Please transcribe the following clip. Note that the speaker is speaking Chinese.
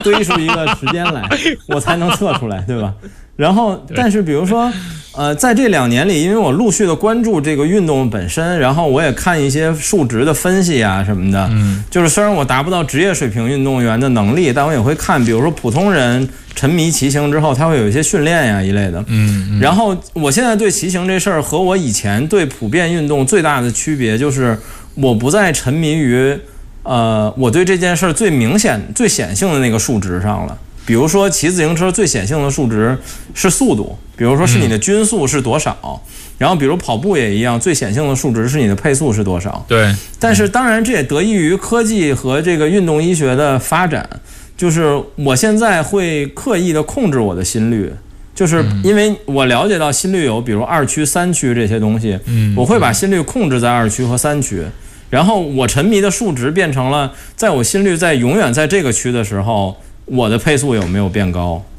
堆出一个时间来，我才能测出来，对吧？然后，但是比如说，在这2年里，因为我陆续的关注这个运动本身，然后我也看一些数值的分析啊什么的，就是虽然我达不到职业水平运动员的能力，但我也会看，比如说普通人沉迷骑行之后，他会有一些训练呀一类的，然后我现在对骑行这事儿和我以前对普遍运动最大的区别就是，我不再沉迷于，我对这件事儿最明显、最显性的那个数值上了。比如说骑自行车最显性的数值是速度，比如说是你的均速是多少，然后比如跑步也一样，最显性的数值是你的配速是多少。 对， 但是当然这也得益于科技和这个运动医学的发展，就是我现在会刻意的控制我的心率，就是因为我了解到心率有比如2区、3区这些东西，我会把心率控制在2区和3区。然后我沉迷的数值变成了，在我心率在永远在这个区的时候，我的配速有没有变高？